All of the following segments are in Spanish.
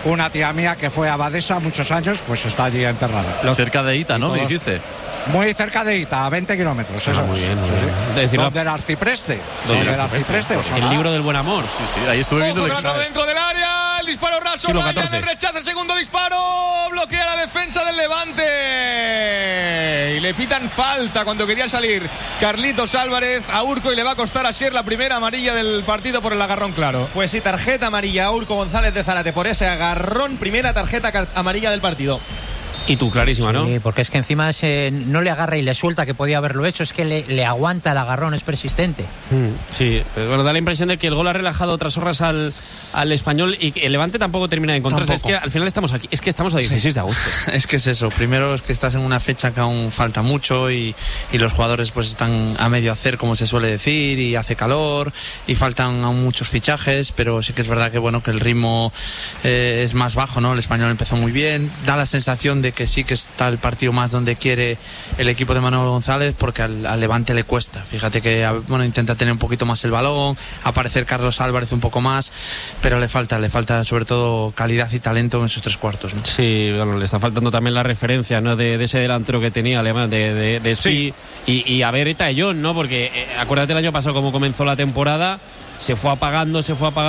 una tía mía que fue abadesa muchos años, pues está allí enterrada. Cerca de Ita, ¿no? Me dijiste. Muy cerca de Ita, a 20 kilómetros. Eso muy bien. Sí. Donde el arcipreste. El libro del buen amor. Sí, ahí estuve viendo el examen. Dentro del área, el disparo raso, Ryan rechaza el segundo disparo, bloquea la defensa del Levante y le pitan falta cuando quería salir Carlitos Álvarez a Urco y le va a costar a Asier la primera amarilla del partido por el agarrón claro. Pues sí, tarjeta amarilla a Urco González de Zárate por ese agarrón, primera tarjeta amarilla del partido. Y tú, clarísima, ¿no? Sí, porque es que encima no le agarra y le suelta, que podía haberlo hecho, es que le aguanta el agarrón, es persistente. Sí, bueno, da la impresión de que el gol ha relajado otras horas al Español y el Levante tampoco termina de encontrarse. Es que al final estamos aquí, es que estamos a 16 de agosto. Es que es eso, primero es que estás en una fecha que aún falta mucho y los jugadores pues están a medio hacer, como se suele decir, y hace calor y faltan aún muchos fichajes, pero sí que es verdad que bueno, que el ritmo es más bajo, ¿no? El Español empezó muy bien, da la sensación de que sí que está el partido más donde quiere el equipo de Manuel González, porque al Levante le cuesta. Fíjate que bueno, intenta tener un poquito más el balón, aparecer Carlos Álvarez un poco más, pero le falta sobre todo calidad y talento en sus tres cuartos, ¿no? Sí, bueno, le está faltando también la referencia, ¿no? de ese delantero que tenía Alemán, de Spi, sí. y a ver Eta John, ¿no? Porque acuérdate el año pasado cómo comenzó la temporada, se fue apagando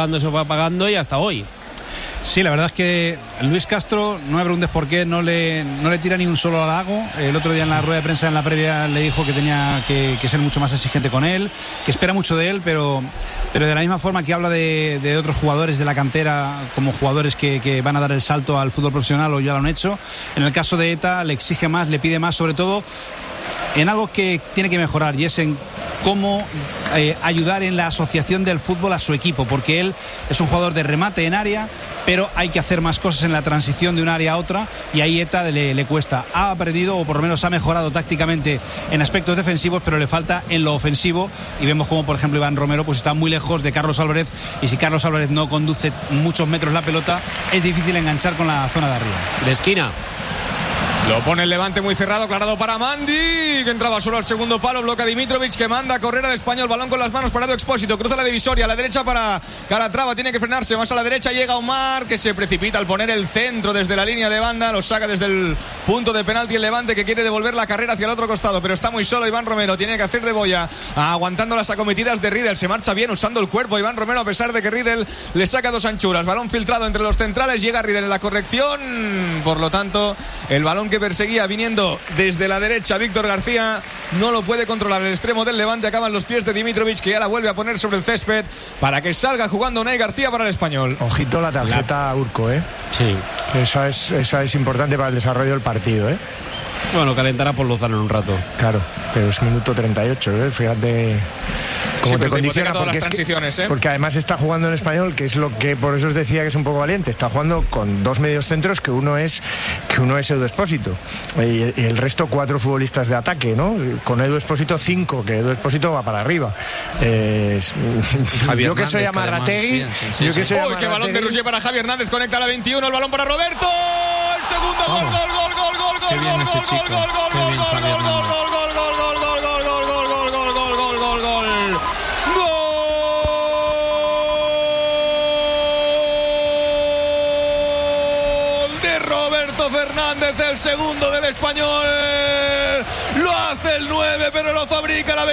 y hasta hoy. Sí, la verdad es que Luis Castro, no me preguntes por qué, no le tira ni un solo halago. El otro día en la rueda de prensa, en la previa, le dijo que tenía que ser mucho más exigente con él, que espera mucho de él, pero de la misma forma que habla de otros jugadores de la cantera como jugadores que van a dar el salto al fútbol profesional o ya lo han hecho. En el caso de Eta le exige más, le pide más, sobre todo en algo que tiene que mejorar, y es en cómo ayudar en la asociación del fútbol a su equipo, porque él es un jugador de remate en área, pero hay que hacer más cosas en la transición de un área a otra, y ahí Eta le cuesta. Ha aprendido, o por lo menos ha mejorado tácticamente en aspectos defensivos, pero le falta en lo ofensivo, y vemos como por ejemplo Iván Romero pues está muy lejos de Carlos Álvarez, y si Carlos Álvarez no conduce muchos metros la pelota, es difícil enganchar con la zona de arriba. De esquina. Lo pone el Levante muy cerrado, clarado para Mandi, que entraba solo al segundo palo, bloquea Dimitrovic, que manda a correr al Español, balón con las manos, parado Expósito, cruza la divisoria, a la derecha para Calatrava, tiene que frenarse, más a la derecha llega Omar, que se precipita al poner el centro desde la línea de banda, lo saca desde el punto de penalti el Levante, que quiere devolver la carrera hacia el otro costado, pero está muy solo Iván Romero, tiene que hacer de boya, aguantando las acometidas de Riedel, se marcha bien usando el cuerpo Iván Romero, a pesar de que Riedel le saca dos anchuras, balón filtrado entre los centrales, llega Riedel en la corrección, por lo tanto, el balón que perseguía viniendo desde la derecha Víctor García no lo puede controlar el extremo del Levante, acaban los pies de Dimitrovic, que ya la vuelve a poner sobre el césped para que salga jugando Unai García para el Español. Ojito la tarjeta Urco, Sí. Esa es importante para el desarrollo del partido, Bueno, calentará por Lozano en un rato. Claro, pero es minuto 38, fíjate cómo te condiciona, todas las transiciones, porque además está jugando en Español, que es lo que por eso os decía que es un poco valiente, está jugando con dos medios centros, que uno es Edu Expósito y el resto 4 futbolistas de ataque, ¿no? Con Edu Expósito 5, que Edu Expósito va para arriba. Yo que soy Amarrategui, qué balón de Roger para Javi Hernández, conecta a la 21, el balón para Roberto, el segundo gol. Fernández, el segundo del Español, lo hace el 9, pero lo fabrica la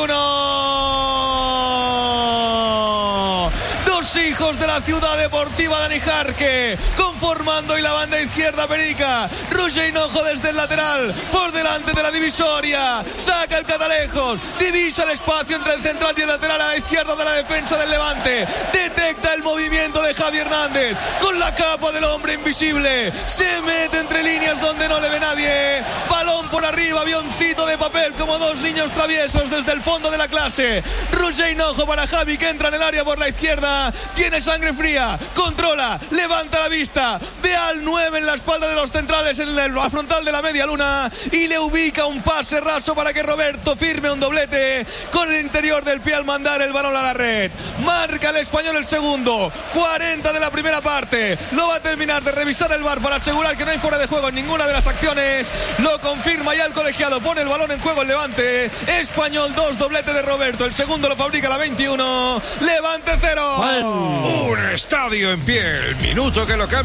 21. Dos hijos de la ciudad deportiva de Anijarque, conformando y la banda izquierda Perica, Roger Hinojo desde el lateral, por delante de la divisoria, saca el Catalejos, divisa el espacio entre el central y el lateral a la izquierda de la defensa del Levante, detecta el movimiento de Javi Hernández, con la capa del hombre invisible, se mete entre líneas donde no le ve nadie, balón por arriba, avioncito de papel como dos niños traviesos desde el fondo de la clase, Roger Hinojo para Javi, que entra en el área por la izquierda, tiene sangre fría, controla, levanta la vista, ve al 9 en la espalda de los centrales en la frontal de la media luna y le ubica un pase raso para que Roberto firme un doblete con el interior del pie al mandar el balón a la red. Marca el Español el segundo, 40 de la primera parte, lo va a terminar de revisar el VAR para asegurar que no hay fuera de juego en ninguna de las acciones, lo confirma ya el colegiado, pone el balón en juego el Levante, Español 2, doblete de Roberto, el segundo lo fabrica la 21, Levante 0. Un estadio en pie, el minuto que lo cambia.